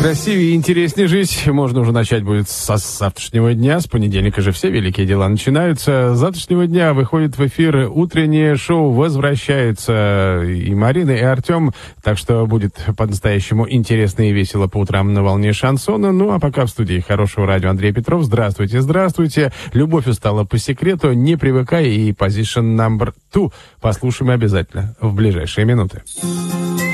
Красивее и интереснее жить можно уже начать будет с завтрашнего дня. С понедельника же все великие дела начинаются. С завтрашнего дня выходит в эфир утреннее шоу. Возвращаются и Марина, и Артем. Так что будет по-настоящему интересно и весело по утрам на волне шансона. Ну, а пока в студии Хорошего радио Андрей Петров. Здравствуйте, здравствуйте. Любовь устала по секрету. Не привыкай. И Position Number 2 послушаем обязательно в ближайшие минуты.